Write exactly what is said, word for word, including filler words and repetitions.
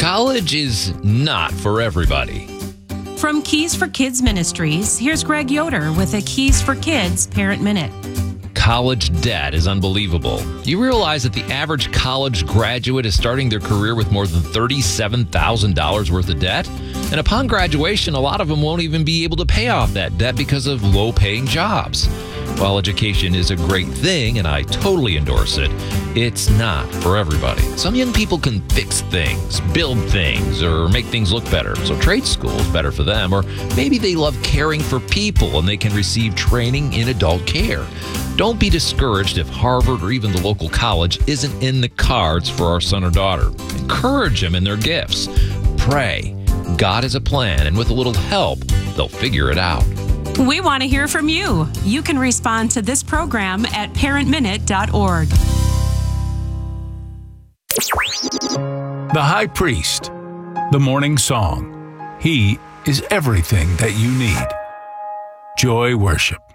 College is not for everybody. From Keys for Kids Ministries, here's Greg Yoder with a Keys for Kids Parent Minute. College debt is unbelievable. You realize that the average college graduate is starting their career with more than thirty-seven thousand dollars worth of debt? And upon graduation, a lot of them won't even be able to pay off that debt because of low-paying jobs. While education is a great thing, and I totally endorse it, it's not for everybody. Some young people can fix things, build things, or make things look better. So trade school is better for them. Or maybe they love caring for people and they can receive training in adult care. Don't be discouraged if Harvard or even the local college isn't in the cards for our son or daughter. Encourage them in their gifts. Pray. God has a plan, and with a little help, they'll figure it out. We want to hear from you. You can respond to this program at parent minute dot org. The High Priest, the Morning Song. He is everything that you need. Joy Worship.